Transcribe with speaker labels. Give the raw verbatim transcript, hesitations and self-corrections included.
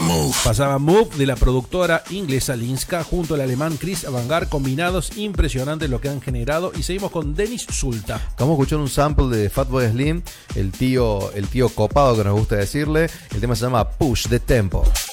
Speaker 1: Move. Pasaba Move de la productora inglesa Linska junto al alemán Chris Vanguard, combinados impresionantes lo que han generado. Y seguimos con Dennis Sulta.
Speaker 2: Vamos a escuchar un sample de Fatboy Slim, el tío, el tío copado que nos gusta decirle. El tema se llama Push the Tempo.